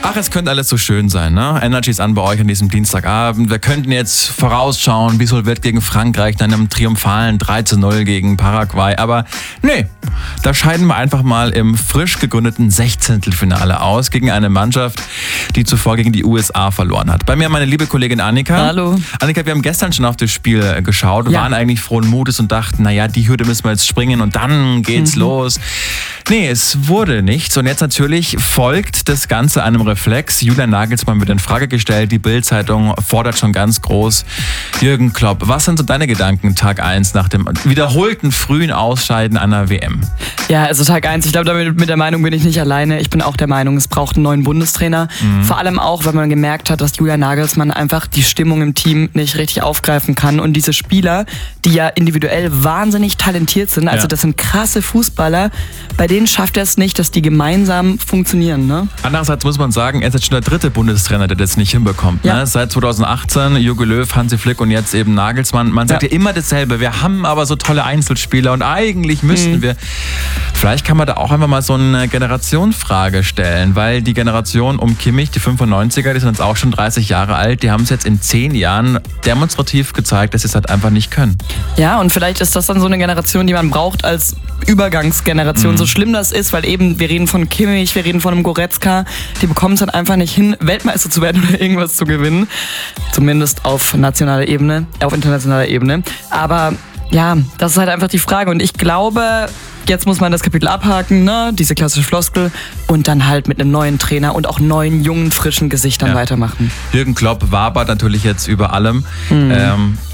Ach, es könnte alles so schön sein, ne? Energy ist an bei euch an diesem Dienstagabend. Wir könnten jetzt vorausschauen, wie es wohl wird gegen Frankreich, dann einem triumphalen 3:0 gegen Paraguay. Aber nee, da scheiden wir einfach mal im frisch gegründeten 16. aus gegen eine Mannschaft, die zuvor gegen die USA verloren hat. Bei mir meine liebe Kollegin Annika. Hallo. Annika, wir haben gestern schon auf das Spiel geschaut, waren eigentlich frohen Mutes und dachten, naja, die Hürde müssen wir jetzt springen und dann geht's los. Nee, es wurde nichts und jetzt natürlich folgt das Ganze einem Reflex. Julian Nagelsmann wird in Frage gestellt, die Bild-Zeitung fordert schon ganz groß. Jürgen Klopp, was sind so deine Gedanken Tag 1 nach dem wiederholten frühen Ausscheiden einer WM? Ja, also Tag 1, ich glaube, mit der Meinung bin ich nicht alleine. Ich bin auch der Meinung, es braucht einen neuen Bundestrainer. Vor allem auch, weil man gemerkt hat, dass Julian Nagelsmann einfach die Stimmung im Team nicht richtig aufgreifen kann. Und diese Spieler, die ja individuell wahnsinnig talentiert sind, also das sind krasse Fußballer, bei denen schafft er es nicht, dass die gemeinsam funktionieren. Ne? Andererseits muss man sagen, er ist jetzt schon der dritte Bundestrainer, der das nicht hinbekommt. Ja. Ne? Seit 2018, Jogi Löw, Hansi Flick und jetzt eben Nagelsmann. Man sagt ja immer dasselbe, wir haben aber so tolle Einzelspieler und eigentlich müssten wir... Vielleicht kann man da auch einfach mal so eine Generationsfrage stellen, weil die Generation um Kimmich, die 95er, die sind jetzt auch schon 30 Jahre alt, die haben es jetzt in 10 Jahren demonstrativ gezeigt, dass sie es halt einfach nicht können. Ja, und vielleicht ist das dann so eine Generation, die man braucht als Übergangsgeneration, so schlimm das ist, weil eben wir reden von Kimmich, wir reden von einem Goretzka, die bekommen es dann einfach nicht hin, Weltmeister zu werden oder irgendwas zu gewinnen, zumindest auf nationaler Ebene, auf internationaler Ebene, aber ja, das ist halt einfach die Frage und ich glaube, jetzt muss man das Kapitel abhaken, ne? Diese klassische Floskel und dann halt mit einem neuen Trainer und auch neuen, jungen, frischen Gesichtern weitermachen. Jürgen Klopp wabert natürlich jetzt über allem.